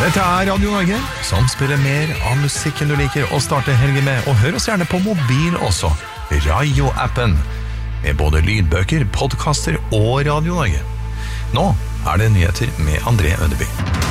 Dette Radio Norge, som spiller mer av musikken du liker å starte helgen med, og hør oss gjerne på mobil også, Rayo-appen, med både lydbøker, podcaster og Radio Norge. Nå det nyheter med André Ødeby.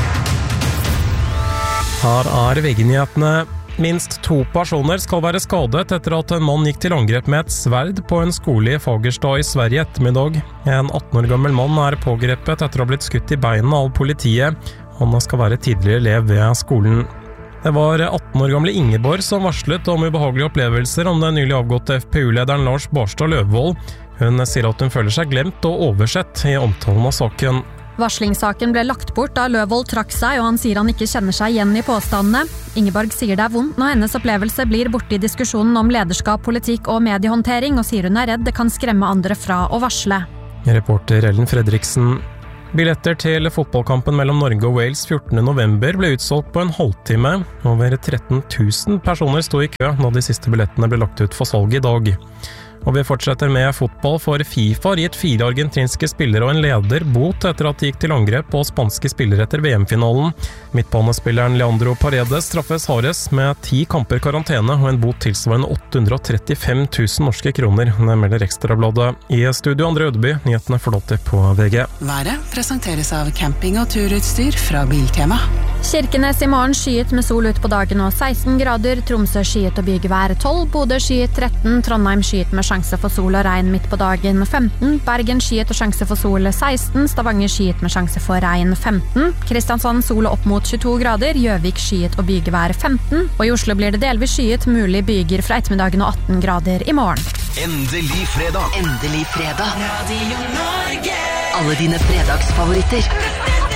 Her VG-nyhetene. Minst 2 personer skal være skadet etter at en mann gikk til angrep med et sverd på en skole i Fagerstad i Sverige ettermiddag. En 18 år gammel mann pågrepet etter å ha blitt skutt i beina av politiet. Han skal være tidligere elev ved skolen. Det var 18 år gamle Ingeborg som varslet om ubehagelige opplevelser om den nylig avgåtte FPU-lederen Lars Barstad Løvvold. Hun sier at hun føler seg glemt og oversett i omtalen av saken. Varslingssaken ble lagt bort da Løvvold trakk seg, og han sier han ikke kjenner seg igjen i påstandene. Ingeborg sier det vondt når hennes opplevelse blir borte i diskusjonen om lederskap, politikk og mediehåndtering, og sier hun redd det kan skremme andre fra å varsle. Reporter Ellen Fredriksen. Billetter til fotballkampen mellom Norge og Wales 14. november ble utsolgt på en halvtime. Over 13 000 personer sto i kø når de siste billettene ble lagt ut for salg i dag. Og vi fortsetter med fotball, for FIFA har gitt 4 argentinske spillere og en leder bot etter at de gikk til angrep på spanske spillere etter VM-finalen. Midtbanespilleren Leandro Paredes straffes hardest med 10 kamper karantene og en bot tilsvarende 835 000 norske kroner. Det melder Ekstrabladet. I studio André Ødeby, nyhetene forlåter på VG. Været presenteres av camping- og turutstyr fra Biltema. Kirkenes i morgen skyet med sol ut på dagen og 16 grader, Tromsø skyet og bygevær 12, Bodø skyet 13, Trondheim skyet med sjanse for sol og regn midt på dagen 15, Bergen skyet og sjanse for sol 16, Stavanger skyet med sjanse for regn 15, Kristiansand sol opp mot 22 grader, Gjøvik skyet og bygevær 15, og i Oslo blir det delvis skyet, mulig byger fra ettermiddagen og 18 grader i morgen. Endelig fredag! Endelig fredag! Radio Norge! Alle dine fredagsfavoritter.